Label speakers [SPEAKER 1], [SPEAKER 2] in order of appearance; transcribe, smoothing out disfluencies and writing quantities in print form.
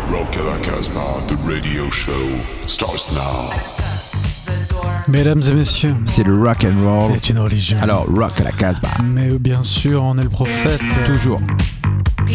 [SPEAKER 1] Rock à la Casbah, the radio show starts now.
[SPEAKER 2] Mesdames et messieurs,
[SPEAKER 3] c'est le rock and roll.
[SPEAKER 2] C'est une religion.
[SPEAKER 3] Alors rock à la Casbah.
[SPEAKER 2] Mais bien sûr, on est le prophète.
[SPEAKER 3] Toujours.